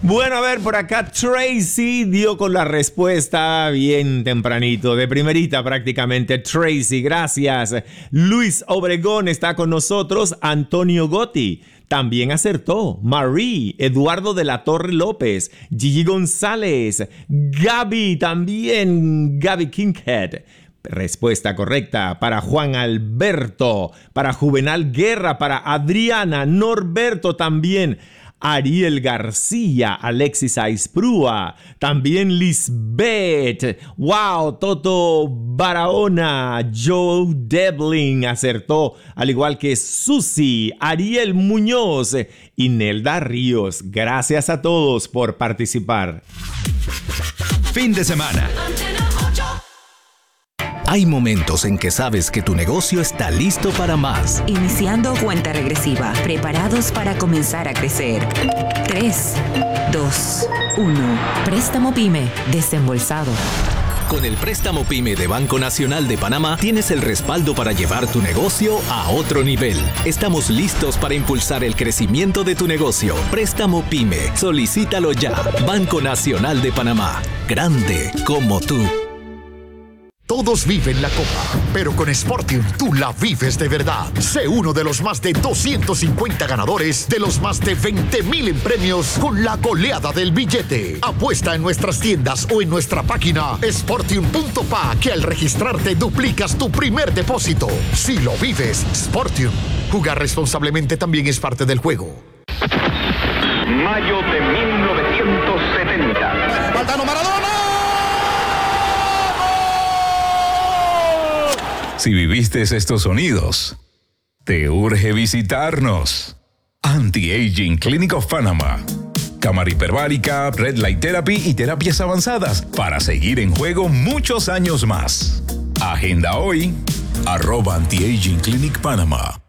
Bueno, a ver, por acá Tracy dio con la respuesta bien tempranito, de primerita prácticamente. Tracy, gracias. Luis Obregón está con nosotros. Antonio Gotti también acertó. Marie, Eduardo de la Torre López, Gigi González, Gaby también, Gaby Kinghead. Respuesta correcta para Juan Alberto, para Juvenal Guerra, para Adriana, Norberto también. Ariel García, Alexis Aisprúa, también Lisbeth, wow, Toto Barahona, Joe Devlin acertó, al igual que Susi, Ariel Muñoz y Nelda Ríos. Gracias a todos por participar. Fin de semana. Hay momentos en que sabes que tu negocio está listo para más. Iniciando cuenta regresiva, preparados para comenzar a crecer. 3, 2, 1. Préstamo PYME desembolsado. Con el préstamo PYME de Banco Nacional de Panamá tienes el respaldo para llevar tu negocio a otro nivel. Estamos listos para impulsar el crecimiento de tu negocio. Préstamo PYME. Solicítalo ya. Banco Nacional de Panamá. Grande como tú. Todos viven la Copa, pero con Sportium tú la vives de verdad. Sé uno de los más de 250 ganadores de los más de 20,000 en premios con la goleada del billete. Apuesta en nuestras tiendas o en nuestra página sportium.pa, que al registrarte duplicas tu primer depósito. Si lo vives, Sportium. Jugar responsablemente también es parte del juego. Mayo de 1970. ¡Valdano Maradona! Si viviste estos sonidos, te urge visitarnos. Anti-Aging Clinic of Panama. Cámara hiperbárica, Red Light Therapy y terapias avanzadas para seguir en juego muchos años más. Agenda hoy, @Anti-Aging Clinic Panama.